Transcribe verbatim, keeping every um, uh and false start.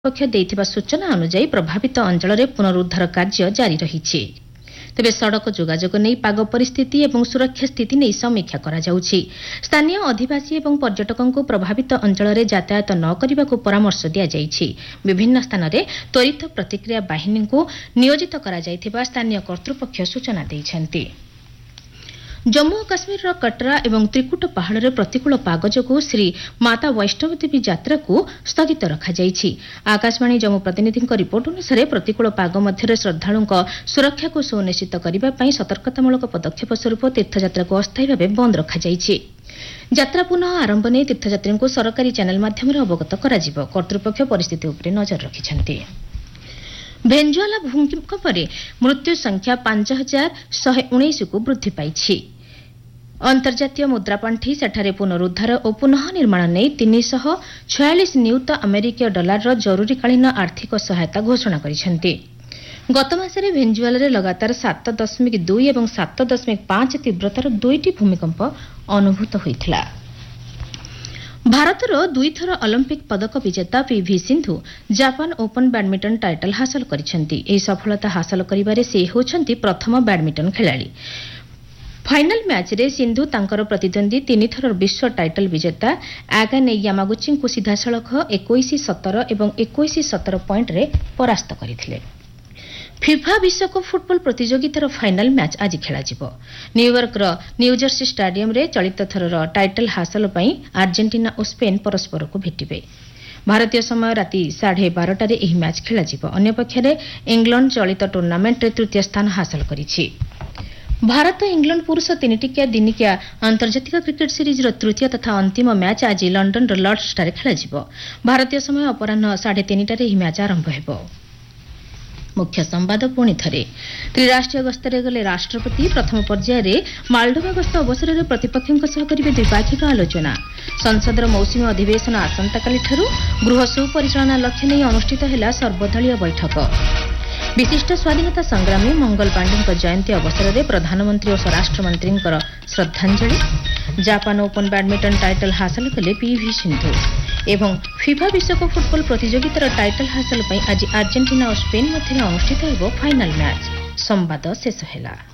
ପକ୍ଷ ଦେଇଥିବା ସୂଚନା ଅନୁଯାୟୀ ପ୍ରଭାବିତ ଅଞ୍ଚଳରେ ପୁନରୁଦ୍ଧାର କାର୍ଯ୍ୟ ଜାରି ରହିଛି। ତେବେ ସଡ଼କ ଯୋଗାଯୋଗ ନେଇ ପାଗ ପରିସ୍ଥିତି ଏବଂ ସୁରକ୍ଷା ସ୍ଥିତି ନେଇ ସମୀକ୍ଷା କରାଯାଉଛି। ସ୍ଥାନୀୟ ଅଧିବାସୀ ଏବଂ ପର୍ଯ୍ୟଟକଙ୍କୁ ପ୍ରଭାବିତ ଅଞ୍ଚଳରେ ଯାତାୟାତ ନ କରିବାକୁ ପରାମର୍ଶ ଦିଆଯାଇଛି। ବିଭିନ୍ନ ସ୍ଥାନରେ ତ୍ୱରିତ ପ୍ରତିକ୍ରିୟା ବାହିନୀଙ୍କୁ ନିୟୋଜିତ କରାଯାଇଥିବା ସ୍ଥାନୀୟ କର୍ତ୍ତୃପକ୍ଷ ସୂଚନା ଦେଇଛନ୍ତି। ଜମ୍ମୁ ଓ କାଶ୍ମୀରର କଟ୍ରା ଏବଂ ତ୍ରିକୁଟ ପାହାଡ଼ରେ ପ୍ରତିକୂଳ ପାଗ ଯୋଗୁଁ ଶ୍ରୀ ମାତା ବୈଷ୍ଣୋଦେବୀ ଯାତ୍ରାକୁ ସ୍ଥଗିତ ରଖାଯାଇଛି। ଆକାଶବାଣୀ ଜମ୍ମୁ ପ୍ରତିନିଧିଙ୍କ ରିପୋର୍ଟ ଅନୁସାରେ ପ୍ରତିକୂଳ ପାଗ ମଧ୍ୟରେ ଶ୍ରଦ୍ଧାଳୁଙ୍କ ସୁରକ୍ଷାକୁ ସୁନିଶ୍ଚିତ କରିବା ପାଇଁ ସତର୍କତାମୂଳକ ପଦକ୍ଷେପ ସ୍ୱରୂପ ତୀର୍ଥଯାତ୍ରାକୁ ଅସ୍ଥାୟୀ ଭାବେ ବନ୍ଦ ରଖାଯାଇଛି। ଯାତ୍ରା ପୁନଃ ଆରମ୍ଭ ନେଇ ତୀର୍ଥଯାତ୍ରୀଙ୍କୁ ସରକାରୀ ଚ୍ୟାନେଲ ମାଧ୍ୟମରେ ଅବଗତ କରାଯିବ। କର୍ତ୍ତୃପକ୍ଷ ପରିସ୍ଥିତି ଉପରେ ନଜର ରଖିଛନ୍ତି। ଭେନେଜୁଏଲା ଭୂମିକମ୍ପରେ ମୃତ୍ୟୁ ସଂଖ୍ୟା ପାଞ୍ଚ ହଜାର ଶହେ ଉଣେଇଶକୁ ବୃଦ୍ଧି ପାଇଛି। ଅନ୍ତର୍ଜାତୀୟ ମୁଦ୍ରାପାଣ୍ଠି ସେଠାରେ ପୁନରୁଦ୍ଧାର ଓ ପୁନଃ ନିର୍ମାଣ ନେଇ ତିନିଶହ ଛୟାଳିଶ ନିୟୁତ ଆମେରିକୀୟ ଡଲାରର ଜରୁରୀକାଳୀନ ଆର୍ଥିକ ସହାୟତା ଘୋଷଣା କରିଛନ୍ତି। ଗତମାସରେ ଭେନେଜୁଏଲାରେ ଲଗାତାର ସାତ ଦଶମିକ ଦୁଇ ଏବଂ ସାତ ଦଶମିକ ପାଞ୍ଚ ତୀବ୍ରତାର ଦୁଇଟି ଭୂମିକମ୍ପ ଅନୁଭୂତ ହୋଇଥିଲା। ଭାରତର ଦୁଇଥର ଅଲିମ୍ପିକ୍ ପଦକ ବିଜେତା PV Sindhu Japan open badminton title ହାସଲ କରିଛନ୍ତି। ଏହି ସଫଳତା ହାସଲ କରିବାରେ ସେ ହେଉଛନ୍ତି ପ୍ରଥମ ବ୍ୟାଡମିଣ୍ଟନ ଖେଳାଳି। ଫାଇନାଲ ମ୍ୟାଚ୍ରେ ସିନ୍ଧୁ ତାଙ୍କର ପ୍ରତିଦ୍ୱନ୍ଦ୍ୱୀ ତିନିଥର ବିଶ୍ୱ ଟାଇଟଲ ବିଜେତା ଆଗାନେ ୟାମାଗୁଚିଙ୍କୁ ସିଧାସଳଖ ଏକୋଇଶ ସତର ଏବଂ ଏକୋଇଶ ସତର ପଏଣ୍ଟରେ ପରାସ୍ତ କରିଥିଲେ। ଫିଫା ବିଶ୍ୱକପ୍ ଫୁଟବଲ ପ୍ରତିଯୋଗିତାର ଫାଇନାଲ ମ୍ୟାଚ୍ ଆଜି ଖେଳାଯିବ। ନ୍ୟୁୟର୍କର ନ୍ୟୁଜର୍ସି ଷ୍ଟାଡିୟମରେ ଚଳିତ ଥରର ଟାଇଟଲ ହାସଲ ପାଇଁ ଆର୍ଜେଣ୍ଟିନା ଓ ସ୍ପେନ୍ ପରସ୍ପରକୁ ଭେଟିବେ। ଭାରତୀୟ ସମୟ ରାତି ସାଢ଼େ ବାରଟାରେ ଏହି ମ୍ୟାଚ୍ ଖେଳାଯିବ। ଅନ୍ୟପକ୍ଷରେ ଇଂଲଣ୍ଡ ଚଳିତ ଟୁର୍ଣ୍ଣାମେଣ୍ଟରେ ତୃତୀୟ ସ୍ଥାନ ହାସଲ କରିଛି। ଭାରତ ଇଂଲଣ୍ଡ ପୁରୁଷ ତିନିଟିକିଆ ଦିନିକିଆ ଆନ୍ତର୍ଜାତିକ କ୍ରିକେଟ ସିରିଜ୍ର ତୃତୀୟ ତଥା ଅନ୍ତିମ ମ୍ୟାଚ୍ ଆଜି ଲଣ୍ଡନର ଲର୍ଡସଠାରେ ଖେଳାଯିବ। ଭାରତୀୟ ସମୟ ଅପରାହ୍ନ ସାଢ଼େ ତିନିଟାରେ ଏହି ମ୍ୟାଚ୍ ଆରମ୍ଭ ହେବ। ମୁଖ୍ୟ ସମ୍ବାଦ ପୁଣି ଥରେ। ତ୍ରିରାଷ୍ଟ୍ରୀୟ ଗସ୍ତରେ ଗଲେ ରାଷ୍ଟ୍ରପତି ପ୍ରଥମ ପର୍ଯ୍ୟାୟରେ ମାଲଡୋଭା ଗସ୍ତ ଅବସରରେ ପ୍ରତିପକ୍ଷଙ୍କ ସହ କରିବେ ଦ୍ୱିପାକ୍ଷିକ ଆଲୋଚନା। ସଂସଦର ମୌସୁମୀ ଅଧିବେଶନ ଆସନ୍ତାକାଲିଠାରୁ ଗୃହ ସୁପରିଚାଳନା ଲକ୍ଷ୍ୟ ନେଇ ଅନୁଷ୍ଠିତ ହେଲା ସର୍ବଦଳୀୟ ବୈଠକ। ବିଶିଷ୍ଟ ସ୍ୱାଧୀନତା ସଂଗ୍ରାମୀ ମଙ୍ଗଲ ପାଣ୍ଡେଙ୍କ ଜୟନ୍ତୀ ଅବସରରେ ପ୍ରଧାନମନ୍ତ୍ରୀ ଓ ସ୍ୱରାଷ୍ଟ୍ରମନ୍ତ୍ରୀଙ୍କର ଶ୍ରଦ୍ଧାଞ୍ଜଳି। ଜାପାନ ଓପନ୍ ବ୍ୟାଡମିଣ୍ଟନ ଟାଇଟଲ ହାସଲ କଲେ ପିଭି ସିନ୍ଧୁ ଏବଂ ଫିଫା ବିଶ୍ୱକପ୍ ଫୁଟବଲ ପ୍ରତିଯୋଗିତାର ଟାଇଟଲ ହାସଲ ପାଇଁ ଆଜି ଆର୍ଜେଣ୍ଟିନା ଓ ସ୍ପେନ୍ ମଧ୍ୟରେ ଅନୁଷ୍ଠିତ ହେବ ଫାଇନାଲ ମ୍ୟାଚ୍। ସମ୍ବାଦ ଶେଷ ହେଲା।